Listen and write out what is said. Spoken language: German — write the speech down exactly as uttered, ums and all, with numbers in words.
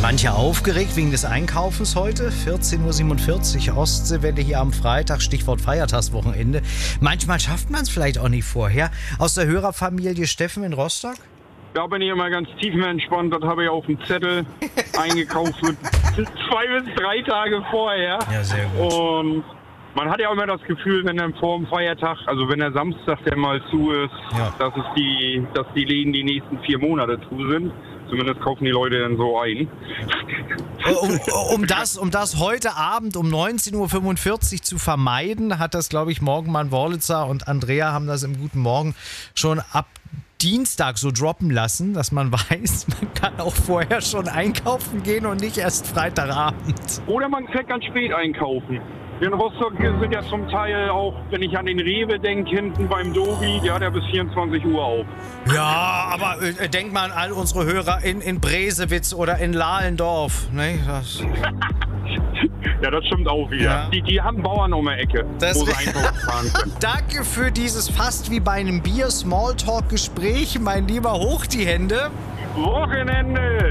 Manche aufgeregt wegen des Einkaufens heute. vierzehn Uhr siebenundvierzig, Ostseewelle hier am Freitag, Stichwort Feiertagswochenende. Manchmal schafft man es vielleicht auch nicht vorher. Aus der Hörerfamilie Steffen in Rostock? Da bin ich immer ganz tiefenentspannt. Das habe ich auf dem Zettel eingekauft. Zwei bis drei Tage vorher. Ja, sehr gut. Und man hat ja auch immer das Gefühl, wenn dann vor dem Feiertag, also wenn der Samstag der mal zu ist, Ja. dass es die, dass die Läden die nächsten vier Monate zu sind. Zumindest kaufen die Leute dann so ein. Um, um, das, um das heute Abend um neunzehn Uhr fünfundvierzig zu vermeiden, hat das, glaube ich, Morgenmann Worlitzer und Andrea haben das im Guten Morgen schon ab Dienstag so droppen lassen, dass man weiß, man kann auch vorher schon einkaufen gehen und nicht erst Freitagabend. Oder man fährt ganz spät einkaufen. In Rostock sind ja zum Teil auch, wenn ich an den Rewe denke, hinten beim Dobi, der hat ja bis vierundzwanzig Uhr auf. Ja, aber äh, denkt mal an all unsere Hörer in, in Bresewitz oder in Lahlendorf. Ne, das Ja, das stimmt auch wieder. Ja. Die, die haben Bauern um die Ecke, Das wo sie wär- einkaufen fahren können. Danke für dieses fast wie bei einem Bier-Smalltalk-Gespräch, mein Lieber. Hoch die Hände. Wochenende!